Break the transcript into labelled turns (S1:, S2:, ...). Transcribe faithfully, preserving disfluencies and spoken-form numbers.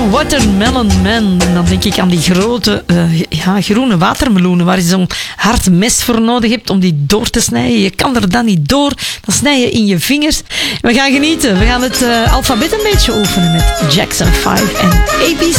S1: Watermelon Man. En dan denk ik aan die grote uh, ja, groene watermeloenen waar je zo'n hard mes voor nodig hebt om die door te snijden. Je kan er dan niet door. Dan snij je in je vingers. We gaan genieten. We gaan het uh, alfabet een beetje oefenen met Jackson vijf en A B C.